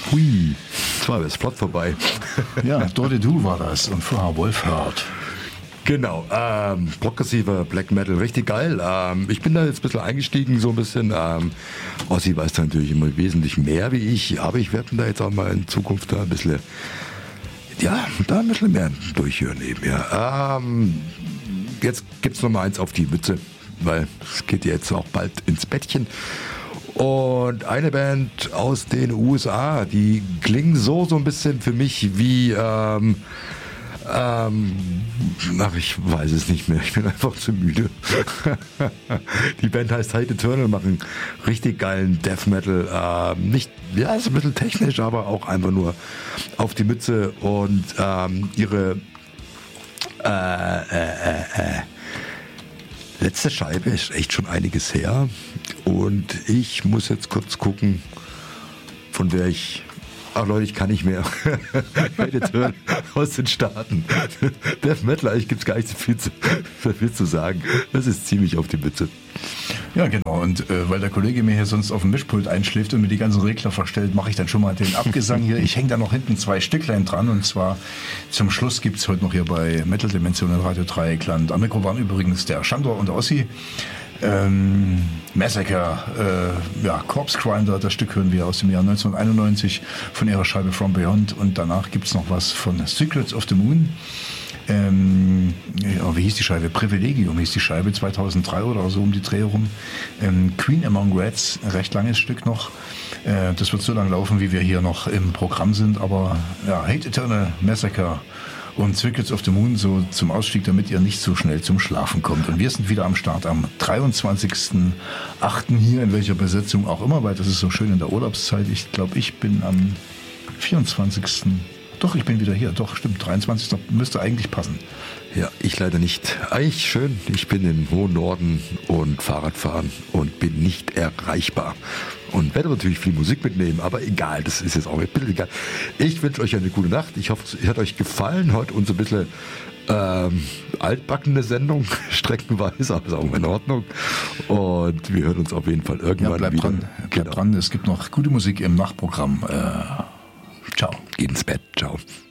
Hui, das war jetzt flott vorbei. Ja, Dorde Du war das und vorher Wolfhard. Genau, progressiver Black Metal, richtig geil. Ich bin da jetzt ein bisschen eingestiegen, so ein bisschen. Ossi weiß da natürlich immer wesentlich mehr wie ich, aber ich werde da jetzt auch mal in Zukunft da ein bisschen, ja, da ein bisschen mehr durchhören eben, ja. Jetzt gibt's noch mal eins auf die Mütze, weil es geht jetzt auch bald ins Bettchen. Und eine Band aus den USA, die klingen so ein bisschen für mich wie, ach, ich weiß es nicht mehr. Ich bin einfach zu müde. Die Band heißt Hate Eternal, machen richtig geilen Death Metal. Nicht, ja, ist ein bisschen technisch, aber auch einfach nur auf die Mütze. Und ihre letzte Scheibe ist echt schon einiges her. Und ich muss jetzt kurz gucken, von wer ich... Ach Leute, ich kann nicht mehr. Jetzt hören aus den Staaten. Death Metal, eigentlich gibt es gar nicht so viel zu sagen. Das ist ziemlich auf die Mütze. Ja, genau. Und weil der Kollege mir hier sonst auf dem Mischpult einschläft und mir die ganzen Regler verstellt, mache ich dann schon mal den Abgesang hier. Ich hänge da noch hinten 2 Stücklein dran. Und zwar zum Schluss gibt es heute noch hier bei Metal Dimension in Radio Dreieckland. Am Mikro waren übrigens der Shandor und der Ossi. Massacre, Corpse Grinder, das Stück hören wir aus dem Jahr 1991 von ihrer Scheibe From Beyond, und danach gibt es noch was von Secrets of the Moon. Wie hieß die Scheibe? Privilegium hieß die Scheibe, 2003 oder so um die Dreh rum. Queen Among Rats, ein recht langes Stück noch. Das wird so lang laufen, wie wir hier noch im Programm sind, aber ja, Hate Eternal, Massacre und Secrets of the Moon so zum Ausstieg, damit ihr nicht so schnell zum Schlafen kommt. Und wir sind wieder am Start am 23.08. hier, in welcher Besetzung auch immer, weil das ist so schön in der Urlaubszeit. Ich glaube, ich bin am 24. Doch, ich bin wieder hier. Doch, stimmt, 23. müsste eigentlich passen. Ja, ich leider nicht. Eigentlich schön, ich bin im hohen Norden und Fahrradfahren und bin nicht erreichbar. Und werde natürlich viel Musik mitnehmen, aber egal, das ist jetzt auch ein bisschen egal. Ich wünsche euch eine gute Nacht. Ich hoffe, es hat euch gefallen. Heute uns ein bisschen altbackene Sendung, streckenweise, aber ist auch in Ordnung. Und wir hören uns auf jeden Fall irgendwann bleib wieder. Bleibt dran, es gibt noch gute Musik im Nachprogramm. Ciao. Geht ins Bett, ciao.